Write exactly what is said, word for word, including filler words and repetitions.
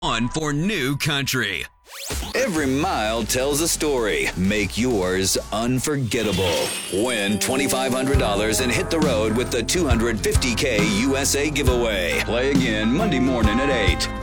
On for New Country. Every mile tells a story. Make yours unforgettable. Win twenty-five hundred dollars and hit the road with the two hundred fifty K U S A giveaway. Play again Monday morning at eight.